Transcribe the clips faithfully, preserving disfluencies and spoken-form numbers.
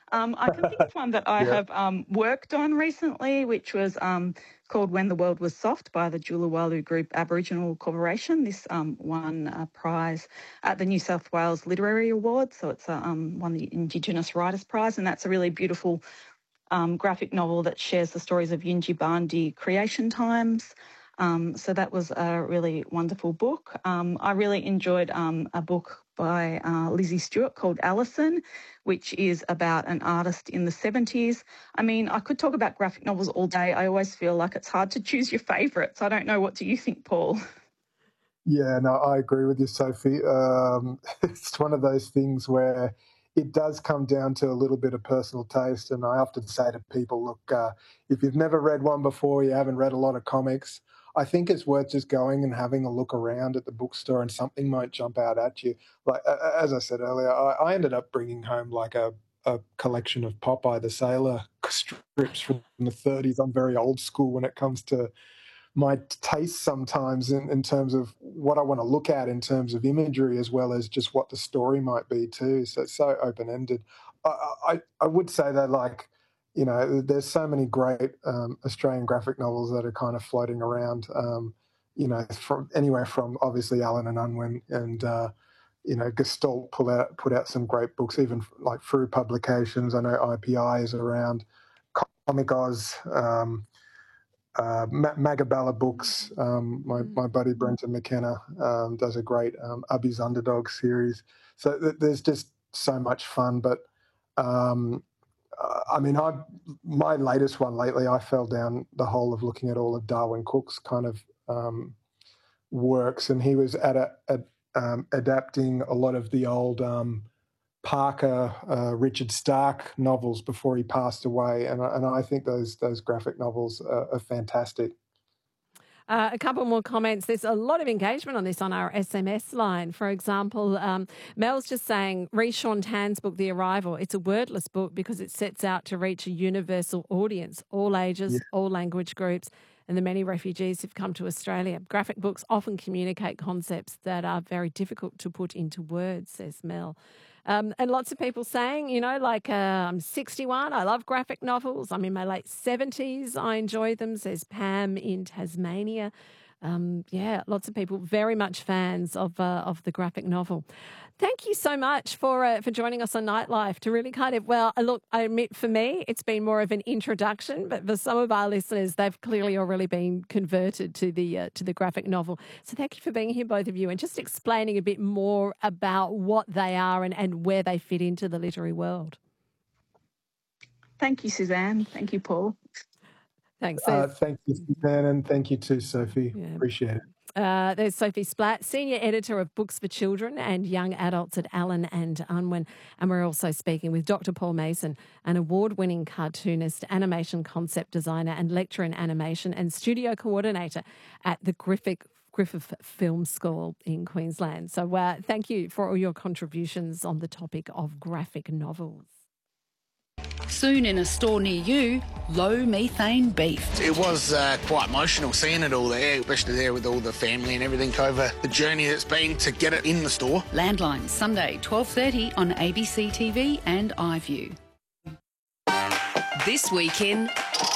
Um, I can think of one that I Yeah. have um, worked on recently, which was um, called When the World Was Soft by the Julawalu Group Aboriginal Corporation. This um, won a prize at the New South Wales Literary Awards, so it's uh, um, won the Indigenous Writers Prize, and that's a really beautiful um, graphic novel that shares the stories of Yinji creation times. Um, so that was a really wonderful book. Um, I really enjoyed um, a book by uh, Lizzie Stewart called Alison, which is about an artist in the seventies. I mean, I could talk about graphic novels all day. I always feel like it's hard to choose your favourites. I don't know. What do you think, Paul? Yeah, no, I agree with you, Sophie. Um, it's one of those things where it does come down to a little bit of personal taste. And I often say to people, look, uh, if you've never read one before, you haven't read a lot of comics, I think it's worth just going and having a look around at the bookstore and something might jump out at you. Like, uh, as I said earlier, I, I ended up bringing home like a, a collection of Popeye the Sailor strips from the thirties. I'm very old school when it comes to my taste sometimes in, in terms of what I want to look at in terms of imagery as well as just what the story might be too. So it's so open-ended. I, I, I would say that, like, you know, there's so many great um, Australian graphic novels that are kind of floating around, um, you know, from anywhere from obviously Allen and Unwin and, uh, you know, Gestalt put out, put out some great books, even like through publications. I know I P I is around, Comic Oz, um, uh, Magabella Books. Um, my, my buddy Brenton McKenna um, does a great um, Ubby's Underdog series. So th- there's just so much fun. But um, uh, I mean, I my latest one lately, I fell down the hole of looking at all of Darwin Cook's kind of um, works, and he was at a, at um, adapting a lot of the old um, Parker, uh, Richard Stark novels before he passed away, and, and I think those those graphic novels are, are fantastic. Uh, a couple more comments. There's a lot of engagement on this on our S M S line. For example, um, Mel's just saying, read Sean Tan's book, The Arrival. It's a wordless book because it sets out to reach a universal audience, all ages, Yeah. all language groups, and the many refugees who've come to Australia. Graphic books often communicate concepts that are very difficult to put into words, says Mel. Um, and lots of people saying, you know, like, uh, I'm sixty-one, I love graphic novels. I'm in my late seventies, I enjoy them, says Pam in Tasmania. Um, yeah, lots of people very much fans of uh, of the graphic novel. Thank you so much for uh, for joining us on Nightlife to really kind of, well, look, I admit for me, it's been more of an introduction, but for some of our listeners, they've clearly already been converted to the uh, to the graphic novel. So thank you for being here, both of you, and just explaining a bit more about what they are and, and where they fit into the literary world. Thank you, Suzanne. Thank you, Paul. Thanks. Uh, thank you, Suzanne, and thank you too, Sophie. Yeah. Appreciate it. Uh, there's Sophie Splatt, Senior Editor of Books for Children and Young Adults at Allen and Unwin. And we're also speaking with Doctor Paul Mason, an award-winning cartoonist, animation concept designer and lecturer in animation and studio coordinator at the Griffith Griffith Film School in Queensland. So uh, thank you for all your contributions on the topic of graphic novels. Soon in a store near you, low methane beef. It was uh, quite emotional seeing it all there, especially there with all the family and everything over the journey it's been to get it in the store. Landline, Sunday, twelve thirty on A B C T V and iView. This weekend,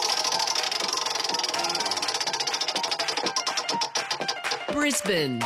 Brisbane.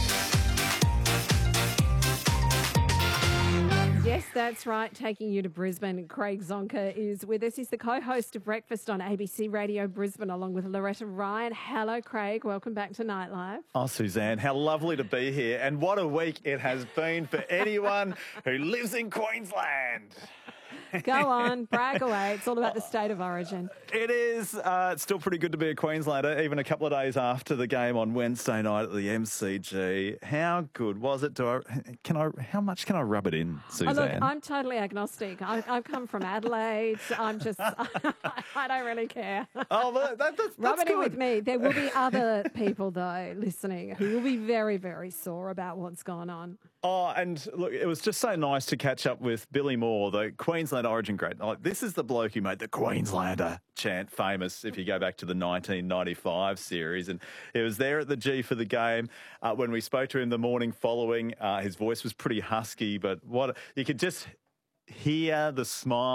Yes, that's right. Taking you to Brisbane. Craig Zonka is with us. He's the co-host of Breakfast on A B C Radio Brisbane, along with Loretta Ryan. Hello, Craig. Welcome back to Nightlife. Oh, Suzanne, how lovely to be here. And what a week it has been for anyone who lives in Queensland. Go on, brag away. It's all about the state of origin. It is. Uh, it's still pretty good to be a Queenslander, even a couple of days after the game on Wednesday night at the M C G. How good was it? Do I, can I? How much can I rub it in, Suzanne? Oh, look, I'm totally agnostic. I, I've come from Adelaide. I'm just, I don't really care. Oh, that, that, that's, Rub that's it in good. with me. There will be other people, though, listening who will be very, very sore about what's gone on. Oh, and look, it was just so nice to catch up with Billy Moore, the Queensland origin great. Like, this is the bloke who made the Queenslander chant famous if you go back to the nineteen ninety-five series. And he was there at the G for the game. Uh, when we spoke to him the morning following, uh, his voice was pretty husky, but what you could just hear the smile